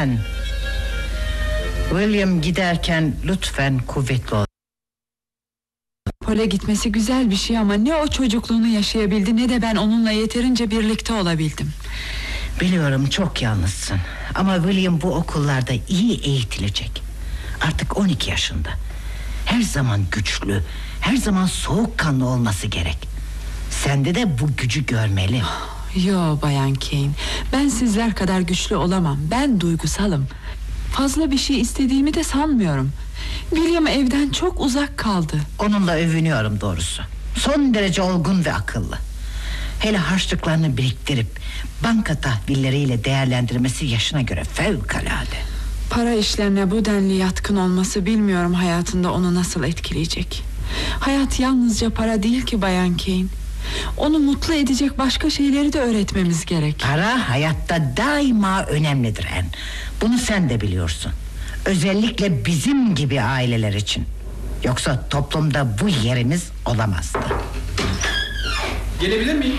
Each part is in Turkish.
Anne, William giderken lütfen kuvvetli ol. Pole gitmesi güzel bir şey ama ne o çocukluğunu yaşayabildi ne de ben onunla yeterince birlikte olabildim. Biliyorum çok yalnızsın ama William bu okullarda iyi eğitilecek. Artık 12 yaşında. Her zaman güçlü, her zaman soğukkanlı olması gerek. Sende de bu gücü görmeli. Yo Bayan Kane, ben sizler kadar güçlü olamam. Ben duygusalım. Fazla bir şey istediğimi de sanmıyorum. William evden çok uzak kaldı. Onunla övünüyorum doğrusu. Son derece olgun ve akıllı. Hele harçlıklarını biriktirip banka tahvilleriyle değerlendirmesi yaşına göre fevkalade. Para işlerine bu denli yatkın olması bilmiyorum hayatında onu nasıl etkileyecek. Hayat yalnızca para değil ki Bayan Kane. Onu mutlu edecek başka şeyleri de öğretmemiz gerek. Para hayatta daima önemlidir Anne. Bunu sen de biliyorsun. Özellikle bizim gibi aileler için. Yoksa toplumda bu yerimiz olamazdı. Gelebilir miyim?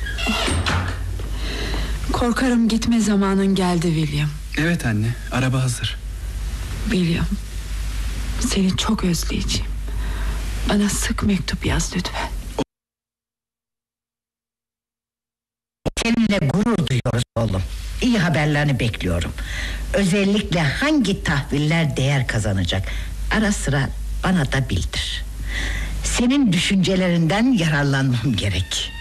Korkarım gitme zamanın geldi William. Evet anne, araba hazır. William, seni çok özleyeceğim. Bana sık mektup yaz lütfen. Seninle gurur duyuyoruz oğlum. İyi haberlerini bekliyorum. Özellikle hangi tahviller değer kazanacak, ara sıra bana da bildir. Senin düşüncelerinden yararlanmam gerek.